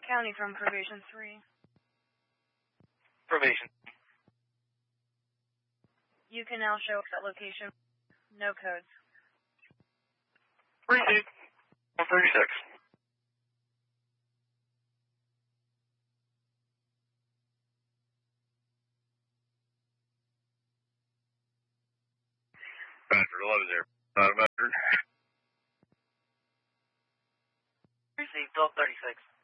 County from Probation 3. Probation. You can now show that location. No codes. Received. 136. Badger 11 there. Badger. Received 1236.